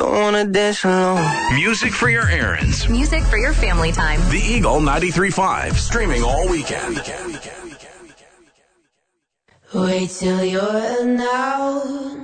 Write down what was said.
don't wanna dance alone. Music for your errands. Music for your family time. The Eagle 93.5, streaming all weekend. Wait till you're announced.